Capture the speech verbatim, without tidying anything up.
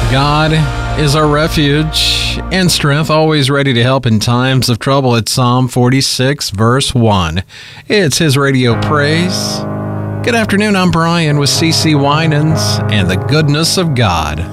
God is our refuge and strength, always ready to help in times of trouble. It's Psalm forty-six, verse one. It's His radio praise. Good afternoon, I'm Brian with C C Winans and the goodness of God.